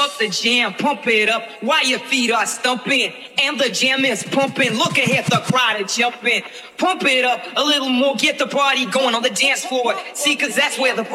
up the jam, pump it up while your feet are stumping. And the jam is pumping. Look ahead, the crowd is jumping. Pump it up a little more, get the party going on the dance floor. See, cause that's where the